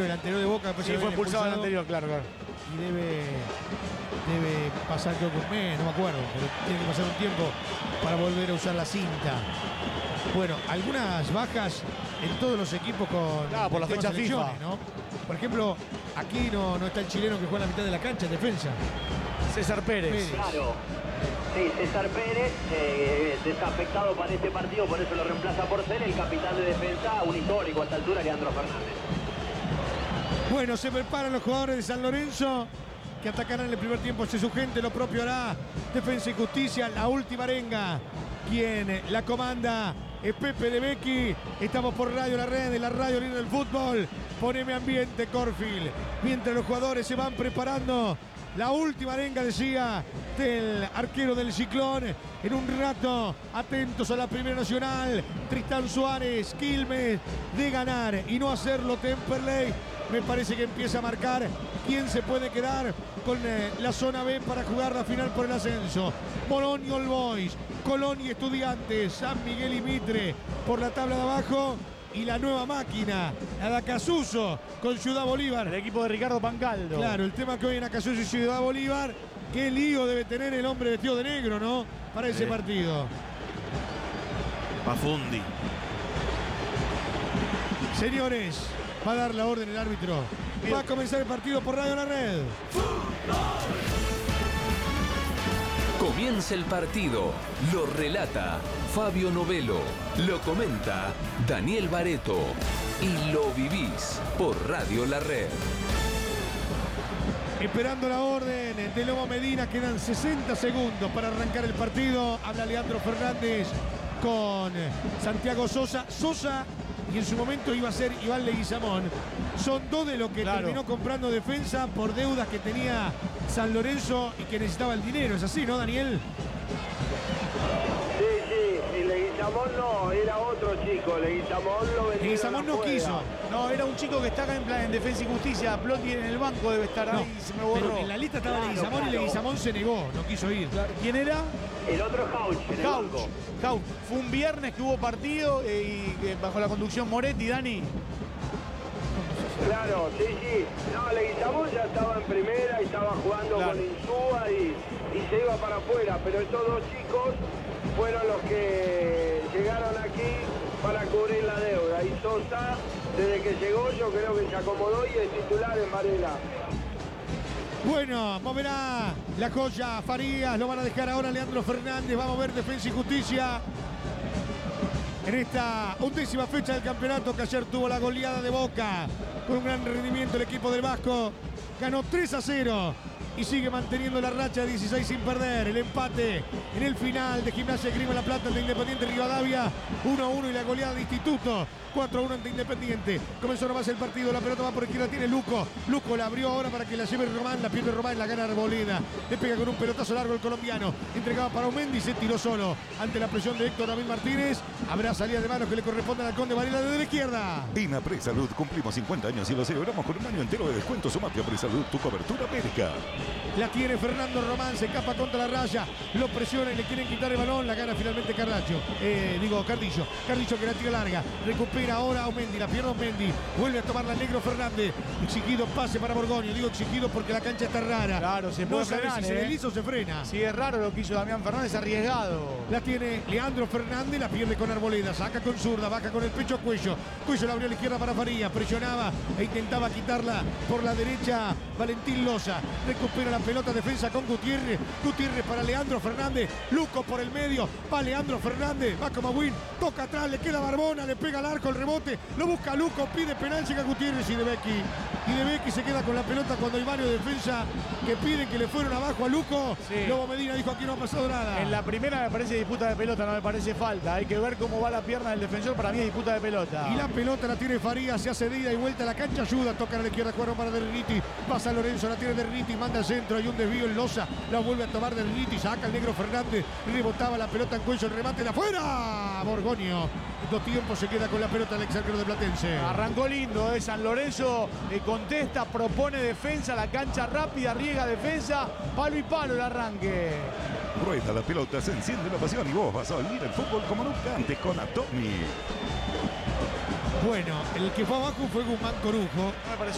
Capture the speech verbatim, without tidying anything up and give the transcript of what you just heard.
el anterior de Boca. Sí, fue expulsado el anterior, claro, claro. Y debe, debe pasar, creo que un mes, no me acuerdo, pero tiene que pasar un tiempo para volver a usar la cinta. Bueno, algunas bajas en todos los equipos con claro, por la fecha FIFA, ¿no? Por ejemplo, aquí no, no está el chileno que juega en la mitad de la cancha en defensa. César Pérez. Pérez. Claro. Sí, César Pérez eh, está afectado para este partido, por eso lo reemplaza por ser el capitán de defensa, un histórico a esta altura, Leandro Fernández. Bueno, se preparan los jugadores de San Lorenzo que atacarán en el primer tiempo hacia su gente. Lo propio hará Defensa y Justicia, la última arenga. Quien la comanda es Pepe de Becchi. Estamos por Radio La Red, de la radio líder del fútbol. Poneme ambiente, Corfield. Mientras los jugadores se van preparando. La última arenga, decía, del arquero del Ciclón. En un rato, atentos a la Primera Nacional. Tristán Suárez, Quilmes, de ganar y no hacerlo Temperley. Me parece que empieza a marcar quién se puede quedar con eh, la zona B para jugar la final por el ascenso. Morón y All Boys, Colón y Estudiantes, San Miguel y Mitre por la tabla de abajo. Y la nueva máquina, la de Acasuso con Ciudad Bolívar. El equipo de Ricardo Pancaldo. Claro, el tema que hoy en Acasuso y Ciudad Bolívar. Qué lío debe tener el hombre vestido de negro, ¿no? Para ese sí. partido. Pafundi. Señores, va a dar la orden el árbitro. Bien. Va a comenzar el partido por Radio La Red. Comienza el partido. Lo relata Fabio Novelo. Lo comenta Daniel Bareto. Y lo vivís por Radio La Red. Esperando la orden de Lobo Medina. Quedan sesenta segundos para arrancar el partido. Habla Leandro Fernández con Santiago Sosa. Sosa, y en su momento iba a ser Iván Leguizamón. Son dos de los que claro. terminó comprando defensa por deudas que tenía San Lorenzo y que necesitaba el dinero. Es así, ¿no, Daniel? Sí, sí, y Leguizamón no, era otro chico, Leguizamón lo vendieron Leguizamón no afuera. quiso. No, era un chico que está acá en plan en Defensa y Justicia. Plotti en el banco debe estar No, ahí, se me borró. pero en la lista estaba Claro, Leguizamón claro. y Leguizamón se negó, no quiso ir. ¿Quién era? El otro es Couch, en el Couch. banco. Couch. Fue un viernes que hubo partido eh, y eh, bajo la conducción Moretti, Dani. Claro, sí, sí. No, Leguizamón ya estaba en primera y estaba jugando Claro. con Insúa y, y se iba para afuera, pero estos dos chicos fueron los que llegaron aquí para cubrir la deuda. Y Sosa, desde que llegó, yo creo que se acomodó y es titular en Varela. Bueno, moverá la joya Farías, lo van a dejar ahora Leandro Fernández, va a mover Defensa y Justicia en esta undécima fecha del campeonato, que ayer tuvo la goleada de Boca con un gran rendimiento. El equipo del Vasco ganó tres a cero y sigue manteniendo la racha de dieciséis sin perder. El empate en el final de Gimnasia de Grima La Plata ante Independiente Rivadavia, uno a uno, y la goleada de Instituto cuatro a uno ante Independiente. Comenzó nomás el partido, la pelota va por izquierda, tiene Luco. Luco la abrió ahora para que la lleve Román, la pierde Román, la gana Arboleda. Le pega con un pelotazo largo el colombiano. Entregaba para Aumendi, se tiró solo ante la presión de Héctor David Martínez. Habrá salida de manos que le corresponde al Conde Varela desde la izquierda. En Apresalud cumplimos cincuenta años y lo celebramos con un año entero de descuento. Sumate a Apresalud, tu cobertura médica. La tiene Fernando Román, se escapa contra la raya, lo presiona y le quieren quitar el balón. La gana finalmente Carracho, eh, digo Cardillo. Cardillo que la tira larga, recupera ahora Aumendi, la pierde Aumendi, vuelve a tomarla Negro Fernández. Exigido pase para Borgoño, digo exigido porque la cancha está rara. Claro, se puede no sabe frenar, si se eh. desliza o se frena. Sí, es raro lo que hizo Damián Fernández, arriesgado. La tiene Leandro Fernández, la pierde con Arboleda, saca con zurda, baja con el pecho a Cuello. Cuello la abrió a la izquierda para Farías, presionaba e intentaba quitarla por la derecha Valentín Loza. Recupera la pelota, defensa con Gutiérrez. Gutiérrez para Leandro Fernández. Luco por el medio, va Leandro Fernández, va como Win, toca atrás, le queda Barbona, le pega al arco, el rebote, lo busca Luco, pide penal, llega Gutiérrez y De Becchi. Y De Becchi se queda con la pelota cuando hay varios defensa que piden que le fueron abajo a Luco. Sí. Lobo Medina dijo: aquí no ha pasado nada. En la primera me parece disputa de pelota, no me parece falta. Hay que ver cómo va la pierna del defensor, para mí es disputa de pelota. Y la pelota la tiene Farías, se hace de ida y vuelta, la cancha ayuda, toca a la izquierda, jugaron para Derriti, pasa Lorenzo, la tiene Derriti, manda al centro, hay un desvío en Loza, la vuelve a tomar Derriti, saca el Negro Fernández, rebotaba la pelota en Cuello, el remate de afuera, Borgoño, dos tiempos, se queda con la pelota el ex arquero de Platense. Arrancó lindo, eh. San Lorenzo eh, contesta, propone defensa, la cancha rápida, riega defensa, palo y palo el arranque. Rueda la pelota, se enciende la pasión y vos vas a vivir el fútbol como nunca antes con Atomi. Bueno, el que fue abajo fue Guzmán Corujo. Me pareció